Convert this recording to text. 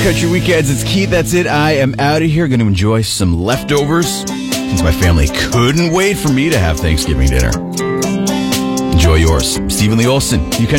Country Weekends. It's Keith. That's it. I am out of here. Going to enjoy some leftovers since my family couldn't wait for me to have Thanksgiving dinner. Enjoy yours. Stephen Lee Olson. You Country